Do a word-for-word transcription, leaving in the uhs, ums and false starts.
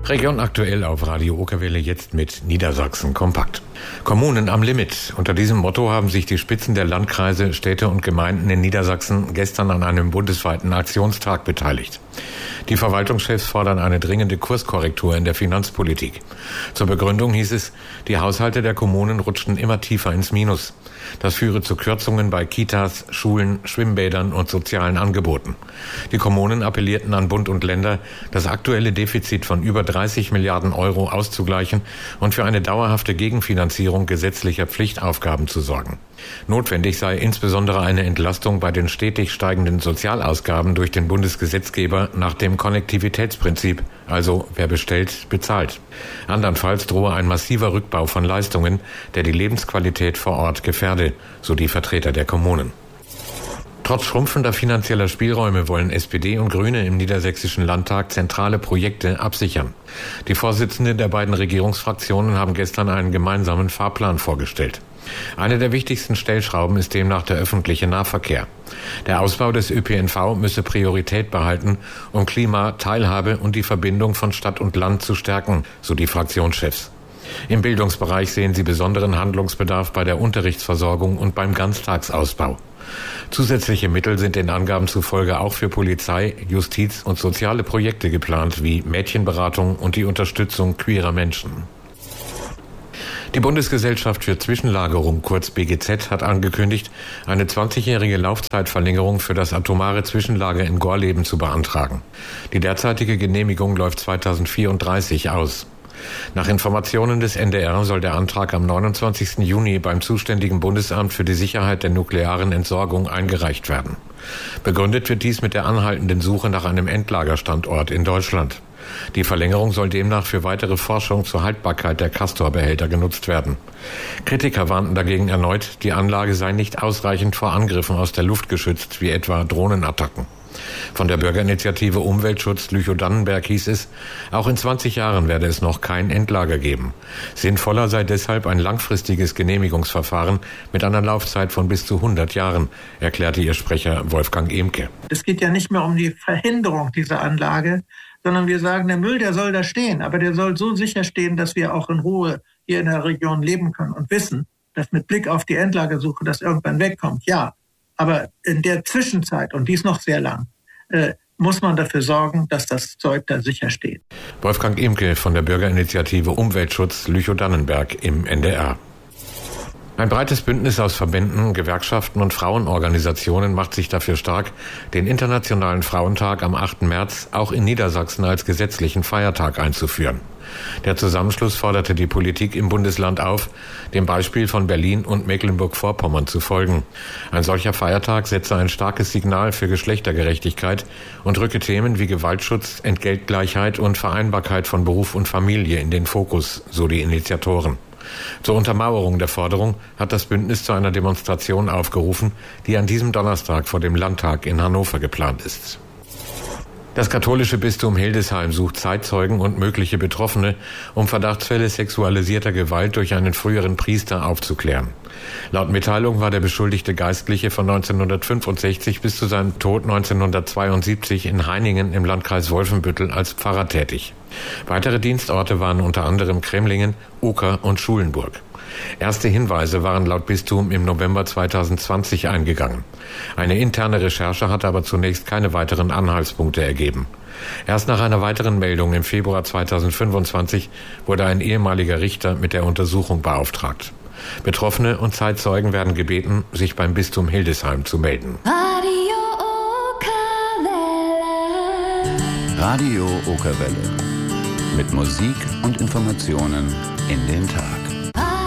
Region aktuell auf Radio Okerwelle, jetzt mit Niedersachsen kompakt. Kommunen am Limit. Unter diesem Motto haben sich die Spitzen der Landkreise, Städte und Gemeinden in Niedersachsen gestern an einem bundesweiten Aktionstag beteiligt. Die Verwaltungschefs fordern eine dringende Kurskorrektur in der Finanzpolitik. Zur Begründung hieß es, die Haushalte der Kommunen rutschten immer tiefer ins Minus. Das führe zu Kürzungen bei Kitas, Schulen, Schwimmbädern und sozialen Angeboten. Die Kommunen appellierten an Bund und Länder, das aktuelle Defizit von über dreißig Milliarden Euro auszugleichen und für eine dauerhafte Gegenfinanzierung gesetzlicher Pflichtaufgaben zu sorgen. Notwendig sei insbesondere eine Entlastung bei den stetig steigenden Sozialausgaben durch den Bundesgesetzgeber nach dem Konnektivitätsprinzip, also wer bestellt, bezahlt. Andernfalls drohe ein massiver Rückbau von Leistungen, der die Lebensqualität vor Ort gefährde, so die Vertreter der Kommunen. Trotz schrumpfender finanzieller Spielräume wollen S P D und Grüne im Niedersächsischen Landtag zentrale Projekte absichern. Die Vorsitzenden der beiden Regierungsfraktionen haben gestern einen gemeinsamen Fahrplan vorgestellt. Eine der wichtigsten Stellschrauben ist demnach der öffentliche Nahverkehr. Der Ausbau des Ö P N V müsse Priorität behalten, um Klima, Teilhabe und die Verbindung von Stadt und Land zu stärken, so die Fraktionschefs. Im Bildungsbereich sehen sie besonderen Handlungsbedarf bei der Unterrichtsversorgung und beim Ganztagsausbau. Zusätzliche Mittel sind den Angaben zufolge auch für Polizei, Justiz und soziale Projekte geplant, wie Mädchenberatung und die Unterstützung queerer Menschen. Die Bundesgesellschaft für Zwischenlagerung, kurz B G Z, hat angekündigt, eine zwanzigjährige Laufzeitverlängerung für das atomare Zwischenlager in Gorleben zu beantragen. Die derzeitige Genehmigung läuft zweitausendvierunddreißig aus. Nach Informationen des N D R soll der Antrag am neunundzwanzigsten Juni beim zuständigen Bundesamt für die Sicherheit der nuklearen Entsorgung eingereicht werden. Begründet wird dies mit der anhaltenden Suche nach einem Endlagerstandort in Deutschland. Die Verlängerung soll demnach für weitere Forschung zur Haltbarkeit der Castor-Behälter genutzt werden. Kritiker warnten dagegen erneut, die Anlage sei nicht ausreichend vor Angriffen aus der Luft geschützt, wie etwa Drohnenattacken. Von der Bürgerinitiative Umweltschutz Lüchow-Dannenberg hieß es, auch in zwanzig Jahren werde es noch kein Endlager geben. Sinnvoller sei deshalb ein langfristiges Genehmigungsverfahren mit einer Laufzeit von bis zu hundert Jahren, erklärte ihr Sprecher Wolfgang Emke. Es geht ja nicht mehr um die Verhinderung dieser Anlage, sondern wir sagen, der Müll, der soll da stehen, aber der soll so sicher stehen, dass wir auch in Ruhe hier in der Region leben können und wissen, dass mit Blick auf die Endlagersuche das irgendwann wegkommt. Ja, aber in der Zwischenzeit, und die ist noch sehr lang, äh, muss man dafür sorgen, dass das Zeug da sicher steht. Wolfgang Emke von der Bürgerinitiative Umweltschutz Lüchow-Dannenberg im N D R. Ein breites Bündnis aus Verbänden, Gewerkschaften und Frauenorganisationen macht sich dafür stark, den Internationalen Frauentag am achten März auch in Niedersachsen als gesetzlichen Feiertag einzuführen. Der Zusammenschluss forderte die Politik im Bundesland auf, dem Beispiel von Berlin und Mecklenburg-Vorpommern zu folgen. Ein solcher Feiertag setze ein starkes Signal für Geschlechtergerechtigkeit und rücke Themen wie Gewaltschutz, Entgeltgleichheit und Vereinbarkeit von Beruf und Familie in den Fokus, so die Initiatoren. Zur Untermauerung der Forderung hat das Bündnis zu einer Demonstration aufgerufen, die an diesem Donnerstag vor dem Landtag in Hannover geplant ist. Das katholische Bistum Hildesheim sucht Zeitzeugen und mögliche Betroffene, um Verdachtsfälle sexualisierter Gewalt durch einen früheren Priester aufzuklären. Laut Mitteilung war der beschuldigte Geistliche von neunzehnhundertfünfundsechzig bis zu seinem Tod neunzehnhundertzweiundsiebzig in Heiningen im Landkreis Wolfenbüttel als Pfarrer tätig. Weitere Dienstorte waren unter anderem Cremlingen, Oker und Schulenburg. Erste Hinweise waren laut Bistum im November zweitausendzwanzig eingegangen. Eine interne Recherche hatte aber zunächst keine weiteren Anhaltspunkte ergeben. Erst nach einer weiteren Meldung im Februar zweitausendfünfundzwanzig wurde ein ehemaliger Richter mit der Untersuchung beauftragt. Betroffene und Zeitzeugen werden gebeten, sich beim Bistum Hildesheim zu melden. Radio Okerwelle. Radio Okerwelle. Mit Musik und Informationen in den Tag.